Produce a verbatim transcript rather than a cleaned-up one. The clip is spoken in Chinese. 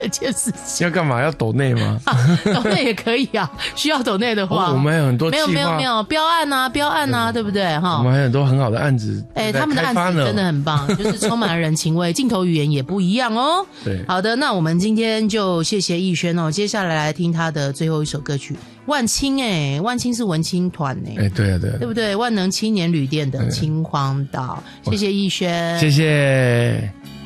这件事情。 要干嘛？要抖内吗？ 啊，抖内也可以啊，需要抖内的话， 哦、我们有很多没有没有没有标案啊，标案啊，对不对？哈， 我们还有很多很好的案子， 哎、欸，他们的案子真的很棒，就是充满了人情味，镜头语言也不一样哦。 对， 好的，那我们今天就谢谢逸轩哦，接下来来听他的最后一首歌曲《万青》哎，万青是文青团哎， 哎、欸，对啊对啊， 对不对？万能青年旅店的青荒岛，谢谢逸轩， 谢谢。